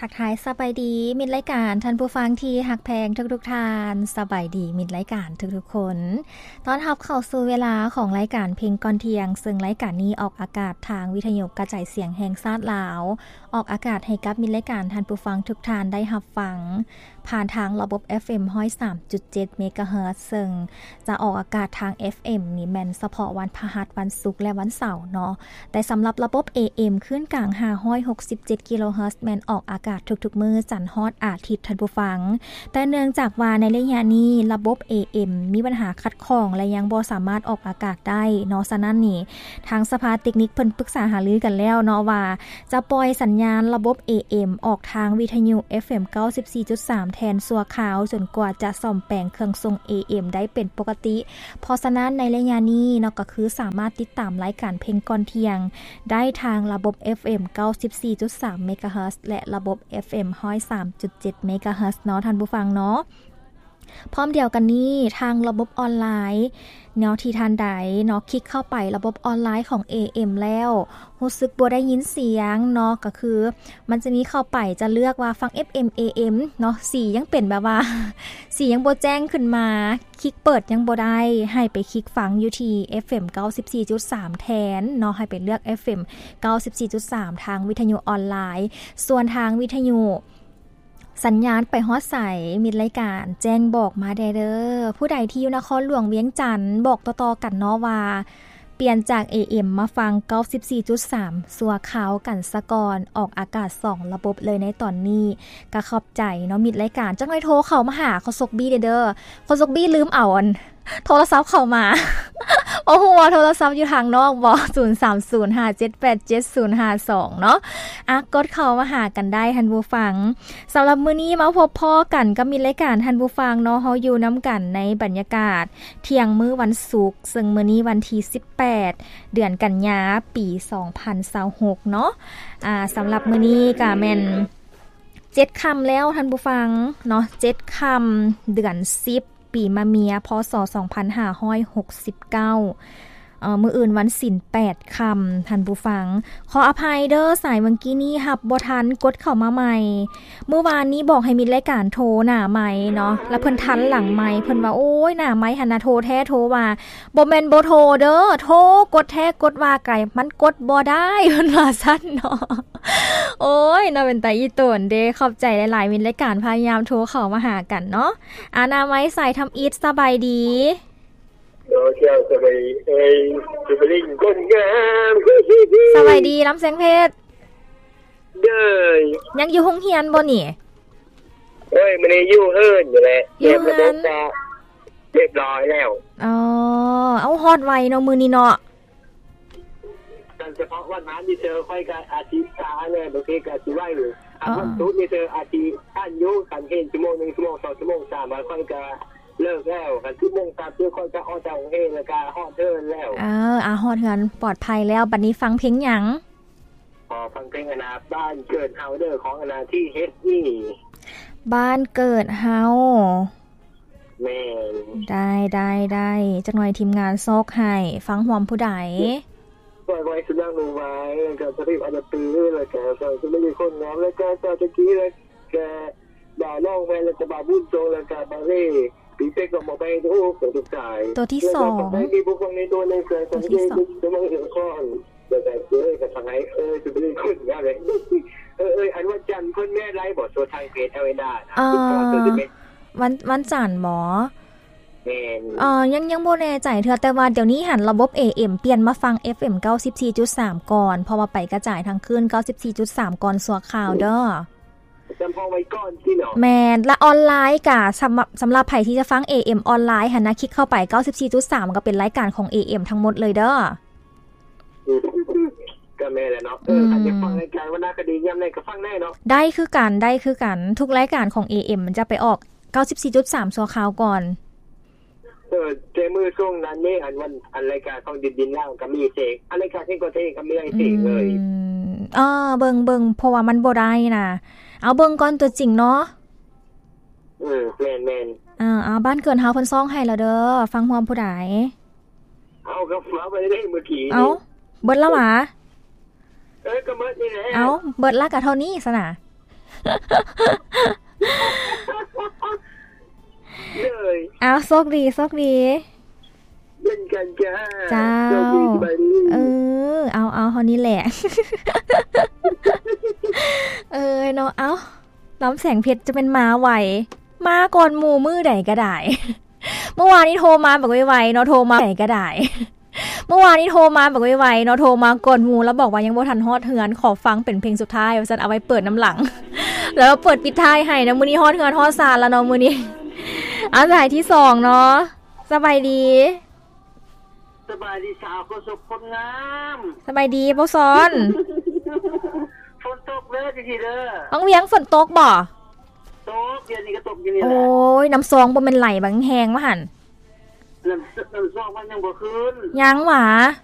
ทักทายสบายดีมิตรรายการท่านผู้ฟังที่หักแพงทุกท่านสบายดีมิตรรายการทุกคนตอนรับเข้าสู่เวลาของรายการเพลงก่อนเที่ยงซึ่งรายการนี้ออกอากาศทางวิทยุกระจายเสียงแห่งชาติลาวออกอากาศให้กับมิตรรายการท่านผู้ฟังทุกท่านได้รับฟังผ่านทางระบบ FM 103.7 เมกะเฮิรตซ์ซึ่งจะออกอากาศทาง FM นี่แม่นเฉพาะวันพฤหัสวันศุกร์และวันเสาร์เนาะแต่สำหรับระบบ AM คลื่นกลาง567กิโลเฮิรตซ์แม่นออกอากาศทุกๆมื้อจันทร์ฮอดอาทิตย์ท่านผู้ฟังแต่เนื่องจากว่าในระยะนี้ระบบ AM มีปัญหาขัดข้องและยังบ่สามารถออกอากาศได้เนาะฉะนั้นนี่ทางสภาเทคนิคเพิ่นปรึกษาหารือกันแล้วเนาะว่าจะปล่อยสัญญาณระบบ AM ออกทางวิทยุ FM 94.3 แทนชั่วคราวจนกว่าจะซ่อมแปลงเครื่องทรง AM ได้เป็นปกติเพราะฉะนั้นในระยะนี้เนาะก็คือสามารถติดตามรายการเพลงก่อนเที่ยงได้ทางระบบ FM 94.3 เมกะเฮิรตซ์และระบบ FM 103.7 เมกะเฮิรตซ์เนาะท่านผู้ฟังเนาะพร้อมเดียวกันนี้ทางระบบออนไลน์เนาะที่ท่านใดเนาะคลิกเข้าไประบบออนไลน์ของ AM แล้วรู้สึกบ่ได้ยินเสียงเนาะก็คือมันจะมีเข้าไปจะเลือกว่าฟัง FM AM เนาะสียังเป็นแบบว่าสียังบ่แจ้งขึ้นมาคลิกเปิดยังบ่ได้ให้ไปคลิกฟังอยู่ที่ FM 94.3 แทนเนาะให้ไปเลือก FM 94.3 ทางวิทยุออนไลน์ส่วนทางวิทยุสัญญาณไปฮอดใสมิตรรายการแจ้งบอกมาได้เด้อผู้ใดที่อยู่นครหลวงเวียงจันทน์บอกต่อๆกันเนาะว่าเปลี่ยนจาก AM มาฟัง 94.3 สัวขาวกันสะกอนออกอากาศ2ระบบเลยในตอนนี้ก็ขอบใจเนาะมิตรรายการจังเลยโทรเข้ามาหาคสกบี้เด้อคสกบี้ลืมเอาโทรศัพท์เข้ามาโอ้โหโทรศัพท์อยู่ทางนอกบ่0305787052เนาะกดเข้ามาหากันได้ท่านผู้ฟังสำหรับมื้อนี้มาพบพ่อกันกับมิตรรายการท่านผู้ฟังเนาะเฮาอยู่นํากันในบรรยากาศเที่ยงมื้อวันศุกร์ซึ่งมื้อนี้วันที่18เดือนกันยาปี2026เนาะสำหรับมื้อนี้ก็แม่น7ค่ำแล้วท่านผู้ฟังเนาะ7ค่ำเดือน10ปีมะเมียพศ2569มื้ออื่นวันศีล8ค่ำท่านผู้ฟังขออภัยเด้อสายเมื่อกี้นี้รับบ่ทันกดเข้ามาใหม่เมื่อวานนี้บอกให้มีรายการโทรหน้าไมค์เนาะแล้วเพิ่นทันหลังไมค์เพิ่นว่าโอ้ยหน้าไมค์หั่นน่ะโทรแท้โทรว่าบ่แม่นบ่โทรเด้อโทรกดแท้กดว่าไกมันกดบ่ได้เพิ่นว่าซั่นเนาะโอ้ยน่าเป็นตาอีโตนเด้ขอบใจหลายๆมีรายการพยายามโทรเข้ามาหากันเนาะหน้าไมค์ใส่ทำอีทสบายดีเจ้าสบายสบายคนงามสบายดีลำแสงเพชรเด้อยังอยู่โรงเรียนบ่นี่เอ้ยมันอยู่เฮิรนอยู่แหละเรียบร้อยแล้วเอาฮอดไวเนาะมื้อนี้เนาะเฉพาะวันนั้นที่เจอค่อยกับอาทิตย์ช้าเนี่ยบางทีก็สิไว้อยู่วันศุกร์นี่เจออาทิตย์ท่านอยู่กันเห็นชั่วโมง1ชั่วโมง2ชั่วโมง3มาค่อยก็เลิกแล้วกันชั่วโมง3เพื่อค่อยจะออกจากโรงเรียนแล้วก็ฮอดเทินแล้วฮอดเฮือนปลอดภัยแล้วบัดนี้ฟังเพลงหยังฟังเพลงบ้านเกิดเฮาเด้อของที่เฮ็ดนี่บ้านเกิดเฮาแม่ได้จักหน่อยทีมงานซอกให้ฟังหอมผู้ใดไว้สุนัขลงไว้แล้วก็สติอาจจะตื้อแล้วก็จะไม่มีคนงามแล้วก็ตะกี้แล้วก็บ่าน้องแม่แล้วก็บ่าบุญโจแล้วก็บ่าเร่ปีเป๊กก็บ่ไปทุกสายตัวที่2 ไม่มีบุคคลในตัวในเกิดสังเกตจะมองเห็นข้อนแล้วก็ก็ทางไหนจะเป็นคนงามเลยอันว่าจันทร์เพิ่นแม่ไล่บ่โซทางเพจเอาไว้ได้นะวันจันทร์หมอยังบ่แน่ใจเทื่อแต่ว่าเดี๋ยวนี้หันระบบ AM เปลี่ยนมาฟัง FM 94.3 ก่อนเพราะว่าไปกระจายทางคลื่น 94.3 ก่อนสัวข่าวเด้อจำพอไว้ก่อนสิเนาะแม่นและออนไลน์ก็สำหรับไผที่จะฟัง AM ออนไลน์หั่นนะคลิกเข้าไป 94.3 ก็เป็นรายการของ AM ทั้งหมดเลยเด้อก็แม่แหละเนาะอาจจะฟังรายการวรรณคดียามใดก็ฟังได้เนาะได้คือกันทุกรายการของ AM มันจะไปออก 94.3 สัวข่าวก่อนเจมือช่วงนั้นนี่อันรายการของดินล่างก็มีเสกอันรายการที่ก็เทก็มีเสกเลยเบิ่งเพราะว่ามันบ่ได้น่ะเอาเบิ่งก่อนตัวจริงเนาะแม่นเอาบ้านเกินเฮาเพิ่นซ่องให้แล้วเด้อฟังฮอมผู้ใดเอาก็ฟ้าไปได้เมื่อกี้เอาเบิดแล้วหว่าก็เบิดนี่แหละเอาเบิดละก็เท่านี้ซะน่ะเลยเอาโชคดีโชคดีเป็นกันจ้าเจ้าเอาเฮานี่แหละเนาะเอาน้ำแสงเพชรจะเป็นม้าไหวมาก่อนหมู่มือใดก็ได้เมื่อวานนี้โทรมาบอกไวๆเนาะโทรมาไหนก็ได้เมื่อวานนี้โทรมาบอกไวๆเนาะโทรมาก่อนหมู่แล้วบอกว่ายังบ่ทันฮอดเฮือนขอฟังเป็นเพลงสุดท้ายว่าซั่นเอาไว้เปิดน้ำหลังแล้วเปิดปิดท้ายให้นะมื้อนี้ฮอดเฮือนฮอดศาลแล้วเนาะมื้อนี้สายที่2เนาะสบายดีสบายดีสาวคนสวยคนงามสบายดีบ่ซอนฝนตกเด้อทีเด้อต้องเวียงฝนตกบ่ตกเดี๋ยวนี้ก็ตกอยู่นี่แหละโอ้ยน้ำซองบ่แม่นไหลบังแฮงมาหั่นน้ำซองมันยังบ่ขึ้นยังหว่า